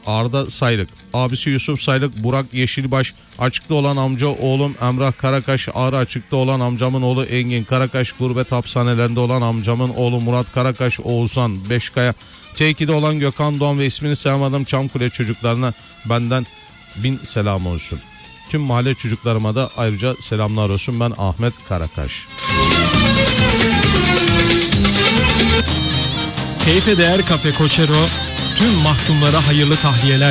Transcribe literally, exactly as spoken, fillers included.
Arda Saylık, abisi Yusuf Saylık, Burak Yeşilbaş, açıkta olan amca oğlum Emrah Karakaş, Ağrı açıkta olan amcamın oğlu Engin Karakaş, gurbet hapishanelerinde olan amcamın oğlu Murat Karakaş, Oğuzhan Beşkaya, T iki'de olan Gökhan Doğan ve ismini sayamadım Çamkule çocuklarına benden bin selam olsun. Tüm mahalle çocuklarıma da ayrıca selamlar olsun. Ben Ahmet Karakaş. Keyfe Değer Kafe Koçero tüm mahkumlara hayırlı tahliyeler